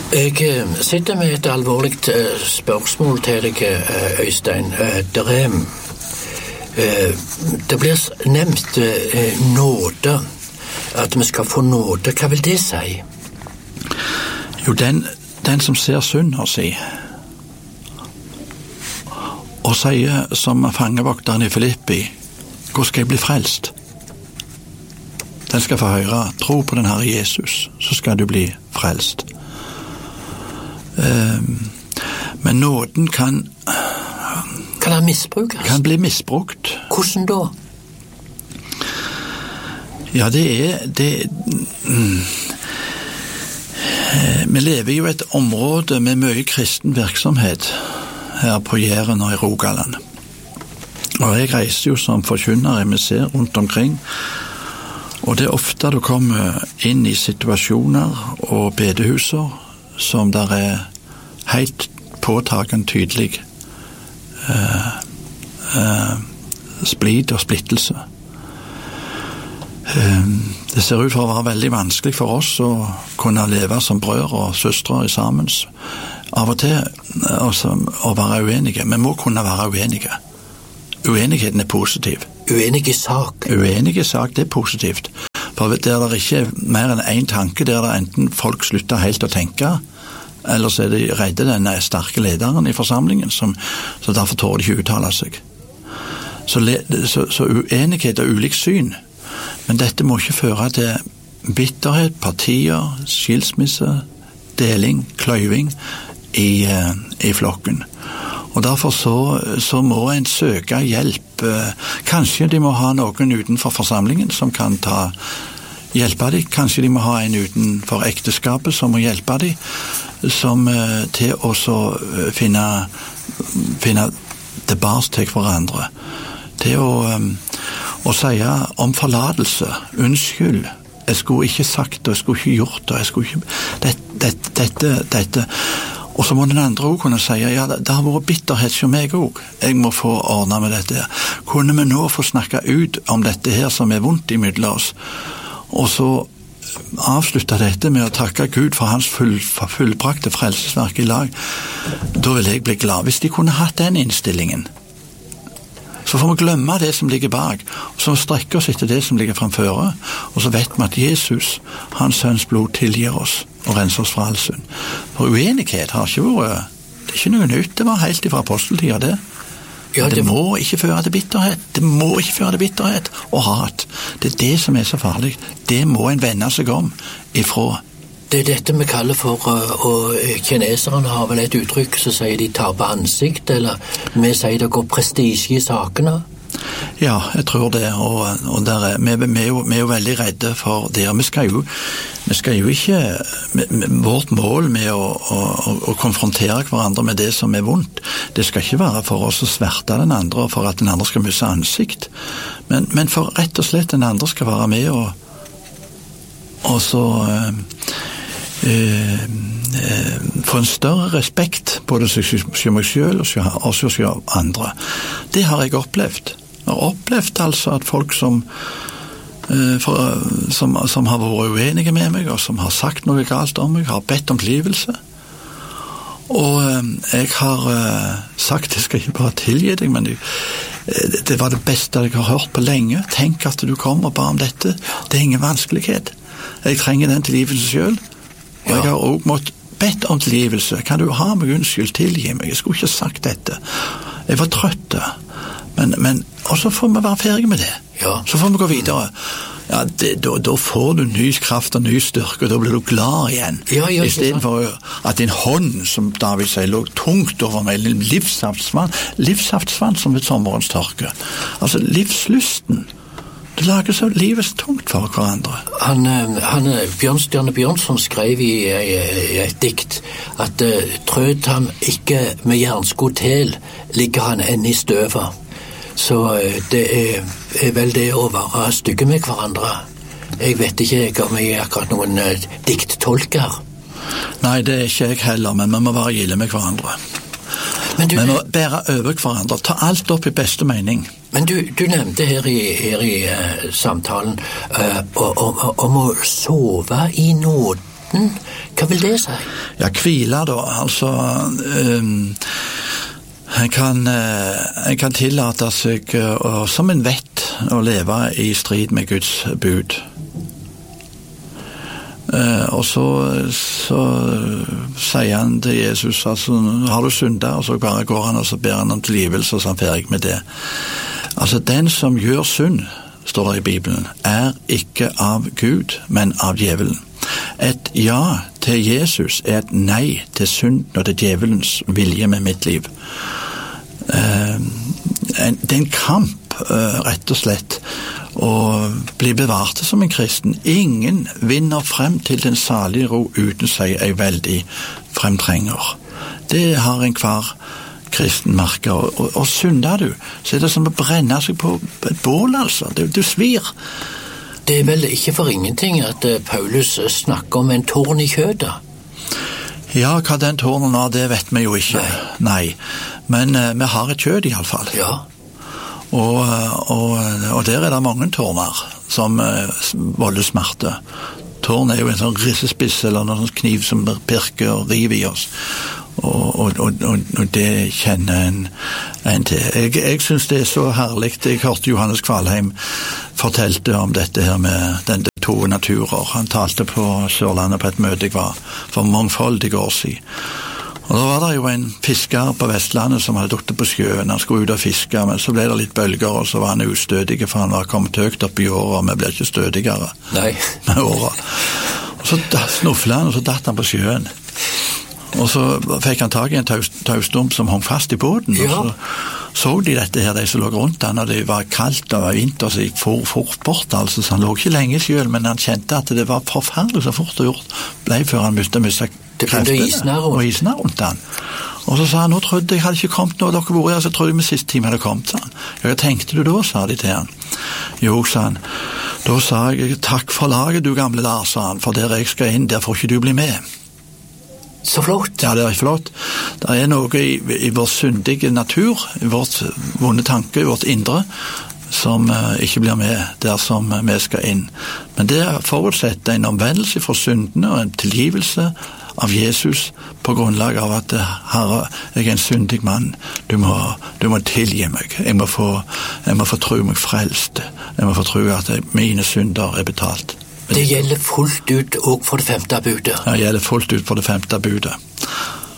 Jeg sitter med et alvorligt spørsmål til deg, Øystein. Det blir nevnt nåde, at vi skal få nåde. Hva vil det si? Jo, den som ser synder si, og sier som fangevokteren i Filippi, hvor skal jeg bli frelst? Den skal få høre, tro på den Herre Jesus, så skal du bli frelst. Men nåden kan den misbrukes? Kan bli misbrukt. Hvordan da? Ja, vi lever jo i et område med mye kristen virksomhet her på Jæren og i Rogaland. Og jeg reiser jo som forkynner, vi ser rundt omkring, og det er ofte du kommer inn i situasjoner og bedehuser som der er helt påtagende tydelig splid og splittelse. Det ser ut for å være veldig vanskelig for oss å kunne leve som brødre og søstre sammen av og til, å være uenige. Vi må kunne være uenige. Uenigheten er positiv. Uenige sak? Uenige sak, det er positivt. For der det ikke er mer enn en tanke, der det enten folk slutter helt å tenke, eller så er de redde den sterke lederen i forsamlingen, så derfor tårer de ikke uttale seg. Så uenighet og ulik syn, men dette må ikke føre til bitterhet, partier, skilsmisse, deling, kløyving i flokken. Og derfor så må en søke hjelp. Kanskje de må ha noen utenfor forsamlingen som kan hjelpe dem. Kanskje de må ha en utenfor ekteskapet som må hjelpe dem, som til å finne tilbake til hverandre. Til å si om forlatelse, unnskyld, jeg skulle ikke sagt det, jeg skulle ikke gjort det, jeg skulle ikke dette. Og så må den andre også kunne si, ja, det har vært bitterhet som meg også, jeg må få ordne med dette. Kunne vi nå få snakke ut om dette her som er vondt imellom oss, og så avslutte dette med å takke Gud for hans fullbrakte frelsesverk i lag, da vil jeg bli glad. Hvis de kunne hatt den innstillingen, så får vi glemme det som ligger bak, og så strekke oss etter det som ligger framføre, og så vet vi at Jesus, hans sønns blod, tilgir oss og renser oss fra all synd. For uenighet har ikke vært, det er ikke noe nytt, det var helt ifra aposteltida det. Ja, det må ikke føre til bitterhet, det må ikke føre til bitterhet og hat. Det er det som er så farlig. Det må en vende seg om ifra. Det er dette vi kaller for, og kineserne har vel et uttrykk som sier de tar på ansikt, eller vi sier det går prestige i sakene. Ja, jeg tror det, og vi er jo veldig redde for det. Vi skal jo ikke, vårt mål med å konfrontere hverandre med det som er vondt, det skal ikke være for oss å sverte den andre, for at den andre skal miste ansikt, men for rett og slett den andre skal være med og så få en større respekt både hos meg selv og hos andre. Det har jeg opplevd. Jeg har opplevd altså at folk som har vært uenige med meg, og som har sagt noe galt om meg, har bedt om tilgivelse. Og jeg har sagt, jeg skal ikke bare tilgi deg, men det var det beste jeg har hørt på lenge. Tenk at du kommer og ba om dette. Det er ingen vanskelighet. Jeg trenger den tilgivelse selv. Og jeg har også måttet bedt om tilgivelse. Kan du ha meg unnskyld, tilgi meg? Jeg skulle ikke sagt dette. Jeg var trøtt. Men og så får vi være ferdige med det. Ja. Så får vi gå videre. Ja, da får du ny kraft og ny styrke, og da blir du glad igjen. Ja, i stedet for at din hånd, som David sier, lå tungt over meg, livsaftsvann som ved sommerens tørke. Altså livslysten. Det lager så livet tungt for hverandre. Bjørnstjerne Bjørnson skrev i et dikt at trød han ikke med jernsko til, ligger han enn i støvet. Så det er vel det å være stygge med hverandre. Jeg vet ikke om jeg er akkurat noen dikttolker. Nei, det er ikke jeg heller, men vi må være gilde med hverandre. Vi må bære over hverandre, ta alt opp i beste mening. Men du nevnte her i samtalen om å sove i nåden. 18. Hva vil det si? Ja, hvile da, altså en kan tillate seg, som en vet, å leve i strid med Guds bud. Og så sier han til Jesus, altså, har du syndet? Og så bare går han og så ber han om tilgivelse, og så er han ferdig med det. Altså, den som gjør synd, står det i Bibelen, er ikke av Gud, men av djevelen. Et ja til Jesus er et nei til synden og til djevelens vilje med mitt liv. Det er en kamp, rett og slett, å bli bevart som en kristen. Ingen vinner frem til den salige ro uten seg en veldig fremtrenger. Det har en hver kristen merke, og synder du, så er det som å brenne seg på et bål, altså. Du svir. Det er vel ikke for ingenting at Paulus snakker om en tårn i kjødet? Ja, hva den tårnen er, det vet vi jo ikke. Nei. Men vi har et kjød i alle fall. Ja. Og der er det mange tårner som volder smerte. Tårn er jo en sånn rissespiss eller noen kniv som pirker og river i oss. Og det kjenner en til. Jeg synes det er så herlig. Jeg hørte Johannes Kvalheim fortalte om dette her med den to naturer. Han talte på Sørlandet på et møte jeg var for mangfoldige år siden. Og da var det jo en fisker på Vestlandet som hadde dukket på sjøen. Han skulle ut og fiske, men så ble det litt bølger, og så var han ustødig, for han var kommet høyt opp i året, og vi ble ikke stødigere. Nei. Med året. Og så snufflet han, og så datt han på sjøen. Og så fikk han tag i en taustump som hang fast i båten, ja. Og så de dette her, de som lå rundt han, og det var kaldt og vinter, så gikk fort bort, altså, så han lå ikke lenge selv, men han kjente at det var forferdelig så fort og gjort ble før han miste kreftene og isene rundt han. Og så sa han, nå trodde jeg hadde ikke kommet nå, dere bor her, så trodde jeg med siste time hadde kommet, sa han. Ja, hva tenkte du da, sa de til han. Jo, sa han, da sa jeg, takk for laget du gamle Lars, sa han, for der jeg skal inn, der får ikke du bli med. Så flott. Ja, det er flott. Det er noe i vår syndige natur, i vårt vonde tanke, i vårt indre, som ikke blir med der som vi skal inn. Men det forutsetter en omvendelse fra syndene og en tilgivelse av Jesus på grunnlag av at Herre, jeg er en syndig mann. Du må tilgi meg. Jeg må få tro meg frelst. Jeg må få tro at mine synder er betalt. Det gjelder fullt ut også for det 5. budet. Ja, det gjelder fullt ut for det 5. budet.